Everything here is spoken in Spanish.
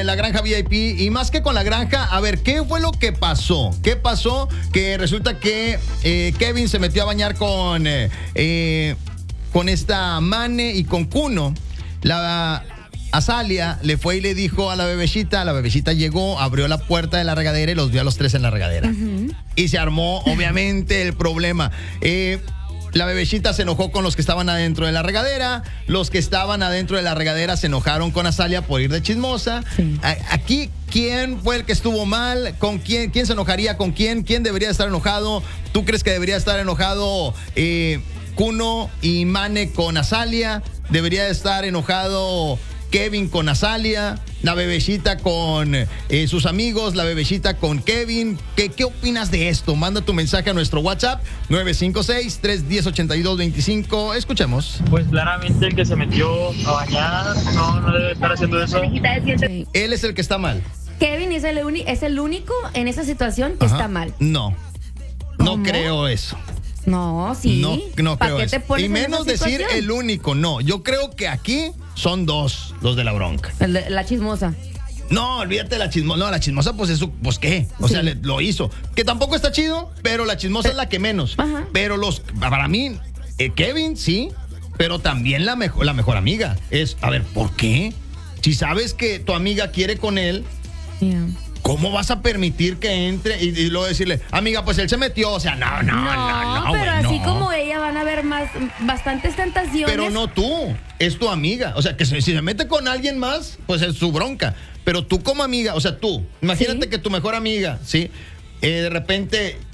la granja VIP y más que con la granja, a ver, ¿qué fue lo que pasó? ¿Qué pasó? Que resulta que Kevin se metió a bañar con esta Mane y con Kuno. La Azalia le fue y le dijo a la bebecita llegó, abrió la puerta de la regadera y los vio a los tres en la regadera. Y se armó, obviamente, el problema. La bebecita se enojó con los que estaban adentro de la regadera. Los que estaban adentro de la regadera se enojaron con Azalia por ir de chismosa. Sí. Aquí, ¿quién fue el que estuvo mal? ¿Con quién? ¿Quién se enojaría con quién? ¿Quién debería estar enojado? ¿Tú crees que debería estar enojado Kuno y Mane con Azalia? ¿Debería estar enojado Kevin con Azalia? La bebecita con sus amigos, la bebecita con Kevin. ¿Qué opinas de esto? Manda tu mensaje a nuestro WhatsApp 956-310-8225. Escuchemos. Pues claramente el que se metió a bañar no debe estar haciendo eso. Él es el que está mal. Kevin es el único en esa situación que está mal. No creo eso. No, sí. No creo eso. Y menos decir situación? el único, no. Yo creo que aquí son dos los de la bronca. La chismosa. No, olvídate de la chismosa. No, la chismosa, pues eso, pues qué. O sea, lo hizo. Que tampoco está chido, pero la chismosa es la que menos. Ajá. Pero para mí, Kevin, sí, pero también la mejor amiga. A ver, ¿por qué? Si sabes que tu amiga quiere con él, ¿cómo vas a permitir que entre y luego decirle, amiga, pues él se metió? O sea, no, pero güey, así como ella van a haber bastantes tentaciones. Pero no tú, es tu amiga. O sea, que si se mete con alguien más, pues es su bronca. Pero tú como amiga, o sea, tú, imagínate que tu mejor amiga, ¿sí? De repente